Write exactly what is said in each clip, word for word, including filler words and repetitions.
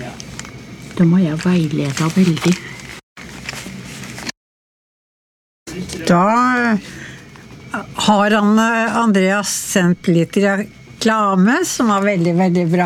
Da må jeg veilede veldig. Da har han, Andreas sendt litt reklame, som var veldig, veldig bra.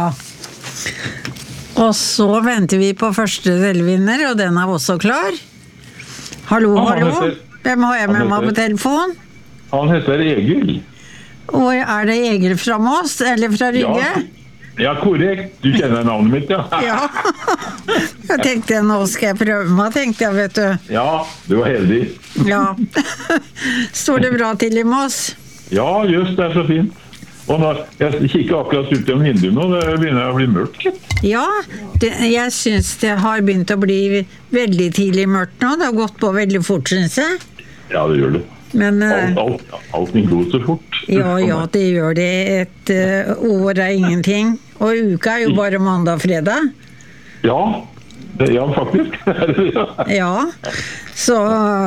Og så venter vi på første delvinner, og den er også klar. Hallo, hallo. Hvem har jeg med meg på telefon? Han heter Egil. Og er det Egil fra Moss, eller fra Rygge? Ja, ja, korrekt. Du kjenner navnet mitt, ja. Ja. Jeg tenkte, nå skal jeg prøve meg, tenkte jeg, vet du. Ja, du var heldig. Ja. Står det bra til i Moss? Ja, just det er så fint. Og nå, jeg kikker akkurat ut gjennom vinduet nå, det begynner å bli mørkt. Ja, det, jeg synes det har begynt å bli veldig tidlig mørkt nå. Det har gått på veldig fort, synes jeg. Ja, det gjør det. Men, alt, alt, alt går så fort. Ja, ja, det gjør det. Et uh, år er ingenting. Og uka er jo bare mandag og fredag. Ja, det, ja faktisk. Ja, så...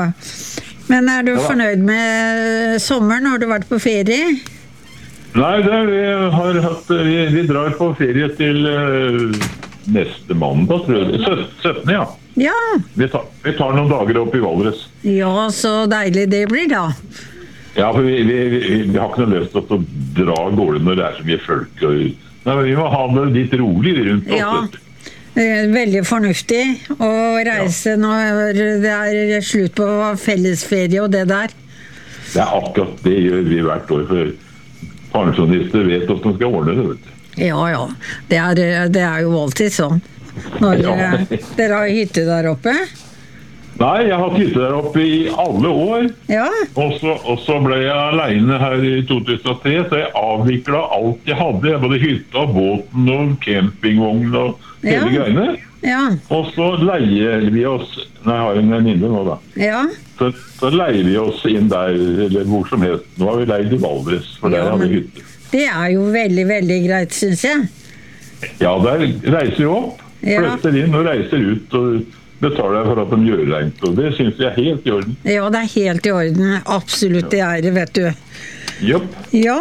Men er du fornøyd med sommeren? Har du vært på ferie? Nei, det, vi, har hatt, vi, vi drar på ferie til uh, neste mandag, tror jeg. syttende, ja. Ja. Vi tar, vi tar noen dager opp i Valdres. Ja, så deilig det blir da. Ja, for vi, vi, vi, vi har ikke noe lyst til å dra av gårde når det er så mye folk. Og, nei, vi må ha det litt rolig rundt oss. Ja, veldig fornuftig å reise ja. Når det er slutt på fellesferie og det der. Det er akkurat det gjør vi hvert år, for pensjonister vet hvordan de skal ordne det, vet du. Ja, ja. Det er, det er jo alltid sånn. Når ja. dere, dere har hytte der oppe? Nei, jeg har hatt hytte der oppe i alle år. Ja. Og så, og så ble jeg alene her i to tusen og tre, så jeg avviklet alt jeg hadde. Både hytta, båten og campingvogn og hele ja. greiene. Ja. Og så leier vi oss, nei, jeg har en venninne nå da. Ja. Så, så leier vi oss inn der, eller hvor som helst. Nå har vi leid i Valdres, for der ja, har vi hytte. Det er jo veldig, veldig greit, synes jeg. Ja, der reiser vi opp. Ja. Flytter inn og reiser ut og betaler for at de gjør rent, og det synes jeg er helt i orden. Ja, det er helt i orden. Absolutt det er det, vet du. Jopp. Ja.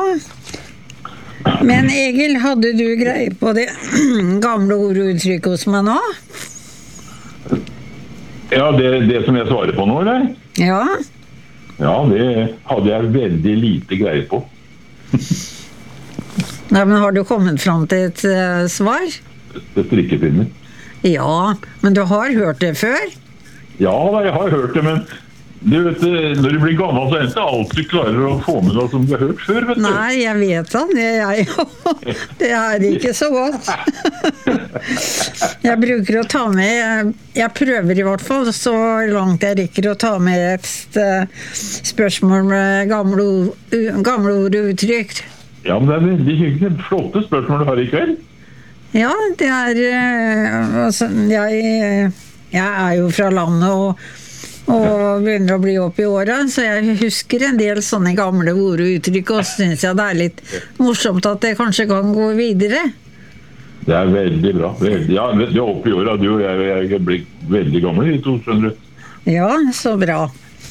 Men Egil, hadde du greie på det gamle orduttrykket hos meg nå? Ja, det, det som jeg svarer på nå, eller? Ja. Ja, det hadde jeg veldig lite greie på. Nei, men har du kommet frem til et uh, svar? Det strikkepinner. Ja, men du har hørt det før? Ja, jeg har hørt det, men du vet, når du blir gammel, så er det ikke alltid klarer å få med deg som du har hørt før, vet du. Nei, jeg vet det. Jeg, det er ikke så godt. Jeg bruker å ta med, jeg prøver i hvert fall, så langt jeg rekker å ta med et spørsmål med gamle, gamle ord og uttrykk. Ja, men det er veldig hyggelig. Flotte spørsmål du har i kveld. Ja, det er altså, jeg, jeg er jo fra landet og, og begynner å bli opp i året, så jeg husker en del sånne gamle ord og uttrykk, og synes jeg det er litt morsomt at det kanskje kan gå videre. Det er veldig bra. Veldig, ja, du er oppe i året, du og jeg, jeg er blitt veldig gammel i to tusen. Ja, så bra.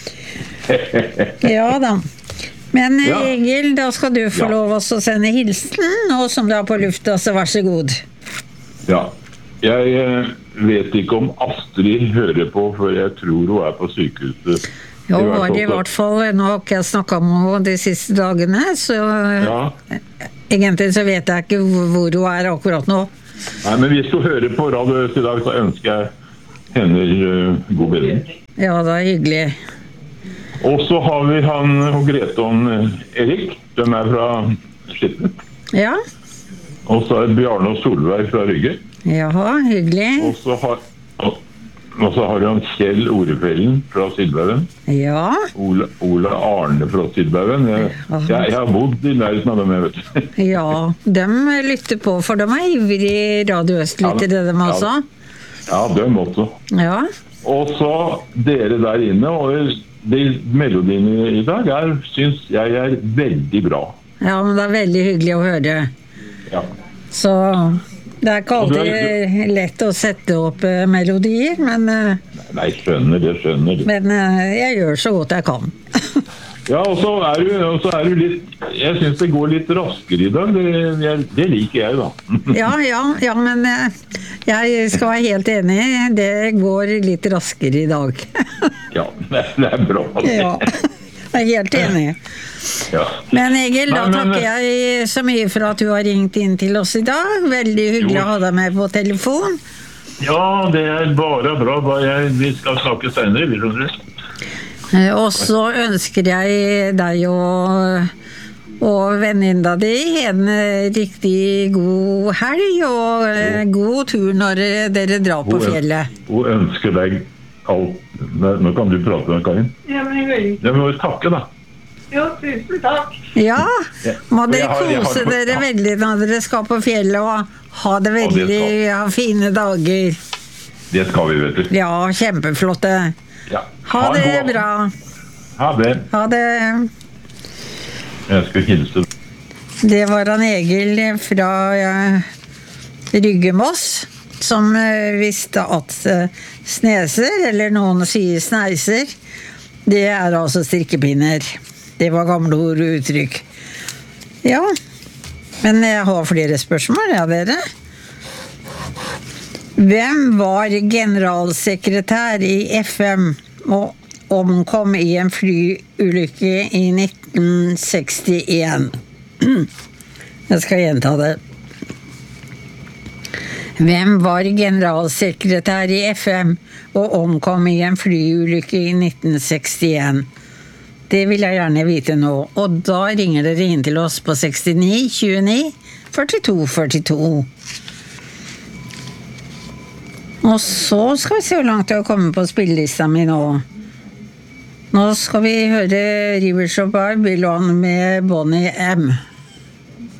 Ja da. Men ja. Egil, da skal du få ja. lov å sende hilsen, nå som du er på lufta, så vær så god. Ja, jeg eh, vet ikke om Astrid hører på, for jeg tror hun er på sykehuset. Ja, hun var det i hvert fall. Nå har ikke jeg snakket om henne de siste dagene, så ja. egentlig så vet jeg ikke hvor hun er akkurat nå. Nei, men hvis du hører på radio i dag, så ønsker jeg henne uh, god bedring. Ja, det er hyggelig. Og så har vi han og Grete og Erik, de er fra Skitten. Ja. Og så er Bjarne og Solveig fra Rygge. Jaha, hyggelig. Og så har, og, og så har han Kjell Orefellen fra Sildbaugen. Ja. Ola, Ola Arne fra Sildbaugen. Jeg, jeg, jeg har bodd i nærheten av dem, jeg vet du. Ja, de lytter på, for de er ivrig radioøstlyttere, ja, de også. Ja, de også. Ja. Og så dere der inne, og de melodiene i dag er, synes jeg er veldig bra. Ja, men det er veldig hyggelig å høre. Ja. Så det er ikke alltid er, lett å sette opp uh, melodier, men... Uh, nei, skjønner det, skjønner det. Men uh, jeg gjør så godt jeg kan. Ja, og så er du, og så er du litt... Jeg synes det går litt raskere i dag. Det, jeg, det liker jeg, da. Ja, ja, ja, men uh, Jeg skal være helt enig, det går litt raskere i dag. Ja, det er bra. Ja, jeg er helt enig. Ja. Men Egil, da Nei, men- takker jeg så mye for at du har ringt inn til oss i dag. Veldig hyggelig Jo. å ha deg med på telefon. Ja, det er bare bra. Bare jeg, vi skal snakke senere, vi skjønner det. Eh, Og så ønsker jeg deg og, og venninna di en eh, riktig god helg og eh, god tur når eh, dere drar på Hun- fjellet. Hun ønsker deg alt. Nei, nå kan du prate med Karin. Ja, men veldig. Det må vi takke, da. Jo, tusen takk. Ja, må Og dere jeg har- jeg har- kose dere veldig når dere skal på fjellet og ha det det veldig, skal- ha fine dager. Det skal vi, vet du. Ja, kjempeflotte. Ja. Ha en det god- bra. Ha det. Ha det. Jeg skal hilse. Det var han Egil fra eh, Ryggemoss, som eh, visste at eh, sneser, eller noen sier sneiser, det er altså strikkepinner. Det var gamle ord og uttrykk. Ja, men jeg har flere spørsmål, ja dere. Hvem var generalsekretær i F M og omkom i en flyulykke i nitten sekstien? Jeg skal gjenta det. Hvem var generalsekretær i F M og omkom i en flyulykke i nitten sekstien? Det vil jeg gjerne vite nå, og da ringer dere inn til oss på sekstini tjueni førtito førtito. Og så skal vi se hvor langt jeg har kommet på spillelista mi nå. Nå skal vi høre Rivers of Babylon med Bonnie M.